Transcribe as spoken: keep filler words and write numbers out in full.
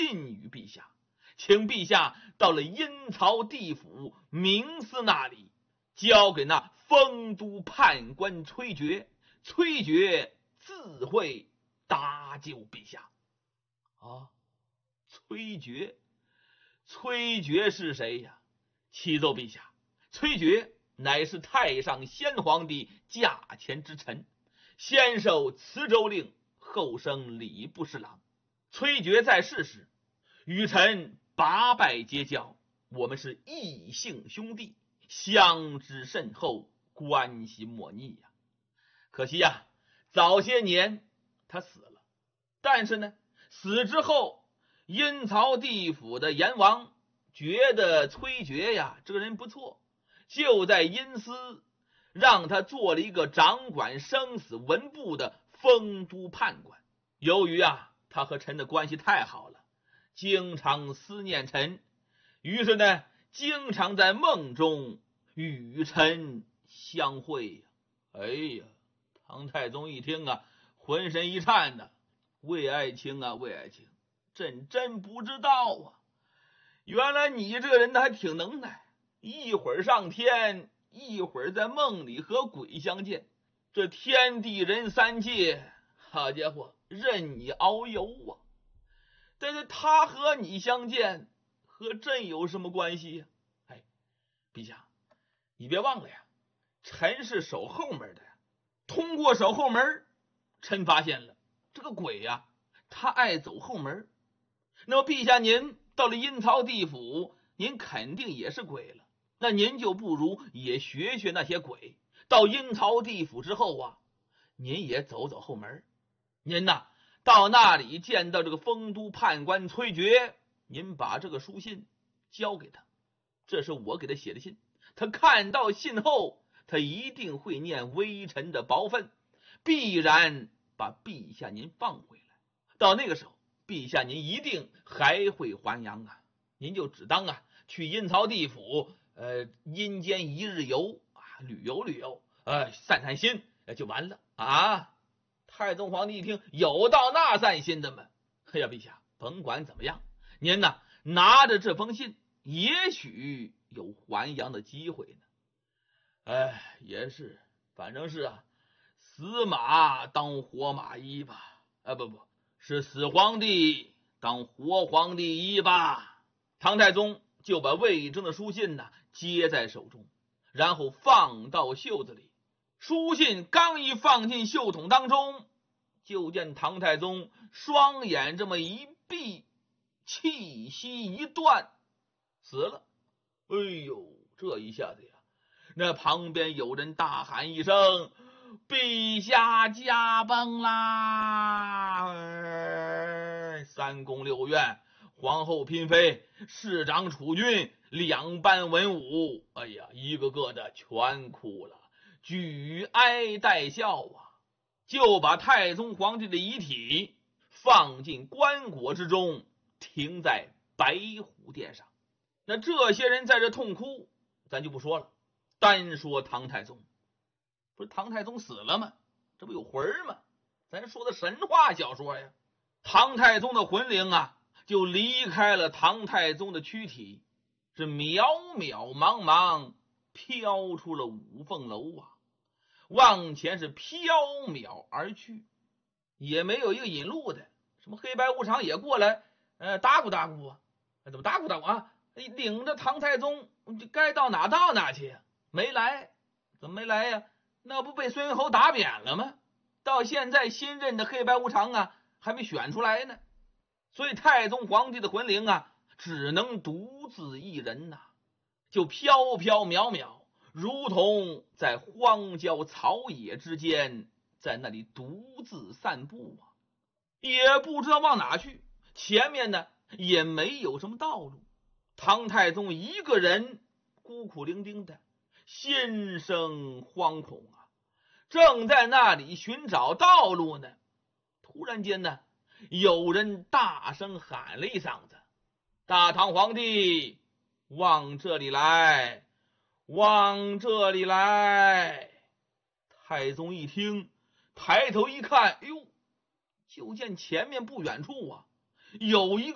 信于陛下，请陛下到了阴曹地府冥司那里，交给那丰都判官崔珏，崔珏自会搭救陛下。啊，崔珏，崔珏是谁呀？启奏陛下，崔珏乃是太上先皇帝驾前之臣，先受磁州令，后升礼部侍郎。崔珏在世时，与臣八拜结交，我们是异姓兄弟，相知甚厚，关系莫逆呀。可惜呀，早些年他死了。但是呢，死之后，阴曹地府的阎王觉得崔珏呀这个人不错，就在阴司让他做了一个掌管生死文部的丰都判官。由于啊他和臣的关系太好了，经常思念臣，于是呢经常在梦中与臣相会呀。哎呀，唐太宗一听啊，浑身一颤呐，为爱卿啊为爱卿，朕真不知道啊，原来你这个人还挺能耐，一会儿上天，一会儿在梦里和鬼相见，这天地人三界，好家伙，任你遨游啊。但是他和你相见，和朕有什么关系呀？哎，陛下，你别忘了呀，臣是守后门的呀。通过守后门，臣发现了这个鬼呀，他爱走后门。那么陛下您到了阴曹地府，您肯定也是鬼了，那您就不如也学学那些鬼，到阴曹地府之后啊，您也走走后门。您呐，到那里见到这个丰都判官崔珏，您把这个书信交给他，这是我给他写的信，他看到信后，他一定会念微臣的薄分，必然把陛下您放回来。到那个时候，陛下您一定还会还阳啊，您就只当啊去阴曹地府呃阴间一日游啊，旅游旅游，呃散散心就完了啊。太宗皇帝一听，有到那散心的吗？哎呀，陛下，甭管怎么样，您呢拿着这封信，也许有还阳的机会呢。哎，也是，反正是啊，死马当活马医吧，啊不不是死皇帝当活皇帝医吧。唐太宗就把魏征的书信呢接在手中，然后放到袖子里。书信刚一放进袖筒当中，就见唐太宗双眼这么一闭，气息一断，死了。哎呦，这一下子呀，那旁边有人大喊一声：“陛下驾崩啦！”哎，三宫六院，皇后嫔妃，市长储君，两班文武，哎呀，一个个的全哭了，举哀代笑啊，就把太宗皇帝的遗体放进棺椁之中，停在白虎殿上。那这些人在这痛哭，咱就不说了，单说唐太宗。不是唐太宗死了吗？这不有魂吗？咱说的神话小说呀。唐太宗的魂灵啊，就离开了唐太宗的躯体，是渺渺茫茫飘出了五凤楼啊，往前是飘渺而去，也没有一个引路的，什么黑白无常也过来，呃，打鼓打鼓啊，怎么打鼓打鼓啊？领着唐太宗该到哪到哪去呀？没来，怎么没来呀？那不被孙云侯打扁了吗？到现在新任的黑白无常啊，还没选出来呢。所以太宗皇帝的魂灵啊，只能独自一人呐、啊，就飘飘渺渺，如同在荒郊草野之间，在那里独自散步啊，也不知道往哪去，前面呢也没有什么道路。唐太宗一个人孤苦伶仃的，心生惶恐啊，正在那里寻找道路呢。突然间呢，有人大声喊了一嗓子：“大唐皇帝，往这里来，往这里来！”太宗一听，抬头一看，哎呦，就见前面不远处啊，有一个